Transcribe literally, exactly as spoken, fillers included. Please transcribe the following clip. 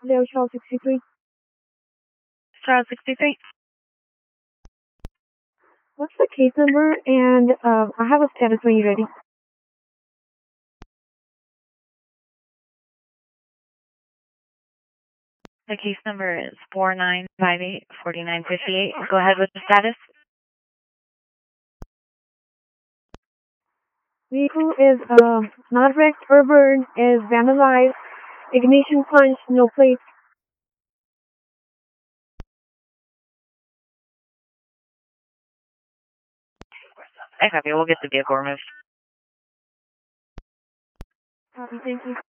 Leo Charles sixty-three. Charles sixty-three. What's the case number? And uh, I have a status when you're ready. The case number is four nine five eight, four nine five eight. Go ahead with the status. Vehicle is uh, not wrecked or burned, is vandalized, ignition punch, no plate. I copy. We'll get the vehicle removed. Copy, thank you.